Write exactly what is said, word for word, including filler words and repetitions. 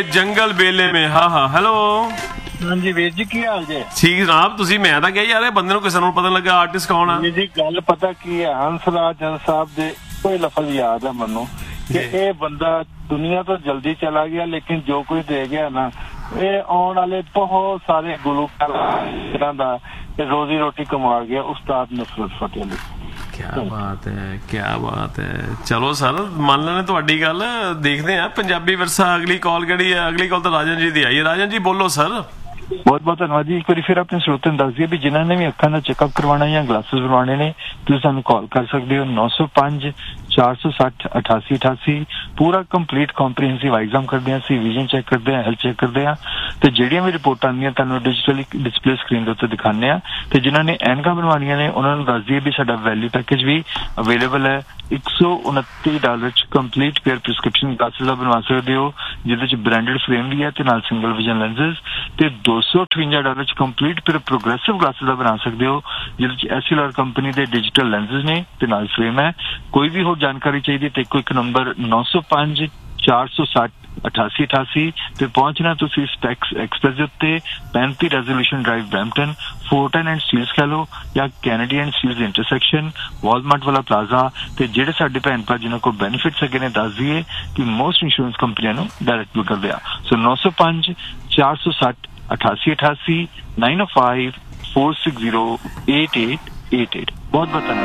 जंगल बेले में। हाँ हाँ हेलो हाँ जी वीर जी की हाल जे? ठीक जनाब तुसी मैं ਤਾਂ ਕਿਹਾ ਯਾਰ ਇਹ ਬੰਦੇ ਨੂੰ ਕਿਸੇ ਨੂੰ ਪਤਾ ਲੱਗਾ ਆਰਟਿਸਟ ਕੌਣ ਆ ਜੀ ਗੱਲ ਪਤਾ ਕੀ ਹੈ ਹੰਸਰਾਜ ਜਨ ਸਾਹਿਬ ਦੇ ਕੋਈ ਲਫ਼ਜ਼ ਯਾਦ ਹੈ ਮੈਨੂੰ ਕਿ ਇਹ ਬੰਦਾ ਦੁਨੀਆ ਤੋਂ ਜਲਦੀ ਚਲਾ ਗਿਆ ਲੇਕਿਨ ਜੋ ਕੋਈ ਦੇ ਗਿਆ ਨਾ ਇਹ ਆਉਣ ਵਾਲੇ ਬਹੁਤ ਸਾਰੇ ਗੁਲੂਕਾਰਾਂ ਦਾ ਰੋਜ਼ੀ ਰੋਟੀ ਕਮਾ ਗਿਆ ਉਸਤਾਦ ਨਸਰਤ ਫਤਿਹ ਅਲੀ। क्या बात है क्या बात है। चलो सर मान लेने ਤੁਹਾਡੀ ਗੱਲ ਦੇਖਦੇ ਆ ਪੰਜਾਬੀ ਵਿਰਸਾ। ਅਗਲੀ ਕਾਲ ਕਿਹੜੀ ਹੈ? ਅਗਲੀ ਕਾਲ ਤਾਂ ਰਾਜਨ ਜੀ ਦੀ ਆਈ ਹੈ। ਰਾਜਨ ਜੀ ਬੋਲੋ ਸਰ। ਬਹੁਤ ਬਹੁਤ ਧੰਨਵਾਦ ਜੀ। ਇੱਕ ਵਾਰੀ ਫਿਰ ਆਪਣੇ ਸਰੋਤਿਆਂ ਨੂੰ ਦੱਸ ਦਈਏ ਵੀ ਜਿਨ੍ਹਾਂ ਨੇ ਵੀ ਅੱਖਾਂ ਦਾ ਚੈੱਕਅਪ ਕਰਵਾਉਣਾ ਜਾਂ ਗਲਾਸਿਸ ਬਣਵਾਉਣੇ ਨੇ ਤੁਸੀਂ ਸਾਨੂੰ ਕਾਲ ਕਰ ਸਕਦੇ ਹੋ ਨੌ ਸੌ ਪੰਜ ਚਾਰ ਸੌ ਸੱਠ ਅਠਾਸੀ ਅਠਾਸੀ। ਪੂਰਾ ਕੰਪਲੀਟ ਕੰਪਰੀਹੈਂਸਿਵ ਐਗਜ਼ਾਮ ਕਰਦੇ ਹਾਂ ਅਸੀਂ, ਵਿਜ਼ਨ ਚੈੱਕ ਕਰਦੇ ਹਾਂ, ਹੈਲਥ ਚੈੱਕ ਕਰਦੇ ਹਾਂ ਤੇ ਜਿਹੜੀਆਂ ਵੀ ਰਿਪੋਰਟਾਂ ਆਉਂਦੀਆਂ ਤੁਹਾਨੂੰ ਡਿਜੀਟਲੀ ਡਿਸਪਲੇ ਸਕਰੀਨ ਦੇ ਉੱਤੇ ਦਿਖਾਉਂਦੇ ਹਾਂ। ਤੇ ਜਿਨ੍ਹਾਂ ਨੇ ਐਨਕਾਂ ਬਣਵਾਉਣੀਆਂ ਨੇ ਉਹਨਾਂ ਨੂੰ ਦੱਸ ਦਈਏ ਵੀ ਸਾਡਾ ਵੈਲਿਊ ਪੈਕੇਜ ਵੀ ਅਵੇਲੇਬਲ ਹੈ। ਇੱਕ ਸੌ ਉਨੱਤੀ ਡਾਲਰ ਚ ਕੰਪਲੀਟ ਪੇਅਰ ਪ੍ਰਿਸਕ੍ਰਿਪਸ਼ਨ ਗਲਾਸਿਸ ਦਾ ਬਣਵਾ ਸਕਦੇ ਹੋ ਜਿਹਦੇ ਚ ਬ੍ਰਾਂਡਡ ਫਰੇਮ ਵੀ ਹੈ ਤੇ ਨਾਲ ਸਿੰਗਲ ਵਿਜ਼ਨ ਲੈਂਸਸ ਤੇ ਦੋ ਸੌ ਅਠਵੰਜਾ ਡਾਲਰ ਚ ਕੰਪਲੀਟ ਪੇਅਰ ਪ੍ਰੋਗਰੈਸਿਵ ਗਲਾਸਿਸ ਦਾ ਬਣਾ ਸਕਦੇ ਹੋ ਜਿਹਦੇ ਚ ਐਸ ਐਲ ਆਰ ਕੰਪਨੀ ਦੇ ਡਿਜੀਟਲ ਲੈਂਸਸ ਨੇ ਤੇ ਨਾਲ ਫਰੇਮ ਹੈ। ਕੋਈ ਵੀ ਹੋਰ ਜਾਣਕਾਰੀ ਚਾਹੀਦੀ ਤੇ ਇੱਕੋ ਇੱਕ ਨੰਬਰ ਨੌ ਸੌ ਪੰਜ ਚਾਰ ਸੌ ਸੱਠ ਅਠਾਸੀ ਅਠਾਸੀ ਤੇ ਪਹੁੰਚਣਾ ਤੁਸੀਂ ਸਪੈਕਸ ਐਕਸਪ੍ਰੈਸ ਦੇ ਉੱਤੇ ਪੈਂਤੀ resolution drive Brampton ਫੋਰਟਨ and Steeles ਕਹਿ ਲਓ ਜਾਂ Kennedy and Steeles intersection Walmart ਵਾਲਾ ਪਲਾਜ਼ਾ। ਤੇ ਜਿਹੜੇ ਸਾਡੇ ਭੈਣ ਭਰਾ ਜਿਨ੍ਹਾਂ ਕੋਲ ਬੈਨੀਫਿਟਸ ਹੈਗੇ ਨੇ ਦੱਸ ਦਈਏ ਕਿ ਮੋਸਟ ਇੰਸ਼ੋਰੈਂਸ ਕੰਪਨੀਆਂ ਨੂੰ ਡਾਇਰੈਕਟ ਬੁੱਕ ਕਰਦੇ ਆ। ਸੋ ਨੌ ਸੌ ਪੰਜ ਚਾਰ ਸੌ ਸੱਠ ਅਠਾਸੀ ਅਠਾਸੀ ਨਾਈਨ ਓ five four six zero eight eight eight eight. ਬਹੁਤ ਬਹੁਤ ਧੰਨਵਾਦ।